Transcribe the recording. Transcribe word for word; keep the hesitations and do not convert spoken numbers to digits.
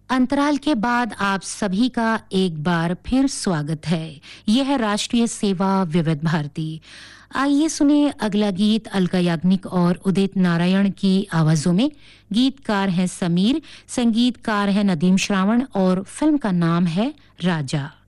अंतराल के बाद आप सभी का एक बार फिर स्वागत है। यह है राष्ट्रीय सेवा विविध भारती। आइए सुने अगला गीत अलका याग्निक और उदित नारायण की आवाजों में। गीतकार हैं समीर, संगीतकार हैं नदीम श्रावण और फिल्म का नाम है राजा।